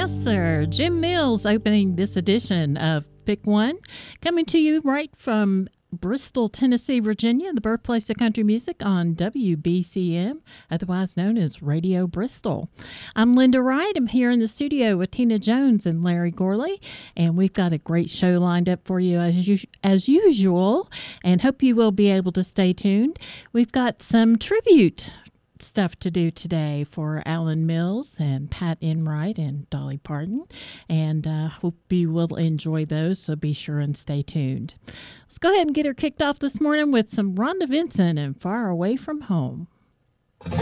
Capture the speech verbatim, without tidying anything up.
Yes, sir. Jim Mills opening this edition of Pick One, coming to you right from Bristol, Tennessee, Virginia, the birthplace of country music on W B C M, otherwise known as Radio Bristol. I'm Linda Wright. I'm here in the studio with Tina Jones and Larry Gorley, and we've got a great show lined up for you as, us- as usual, and hope you will be able to stay tuned. We've got some tribute stuff to do today for Alan Mills and Pat Enright and Dolly Parton, and uh, hope you will enjoy those, so be sure and stay tuned. Let's go ahead and get her kicked off this morning with some Rhonda Vincent and Far Away from Home.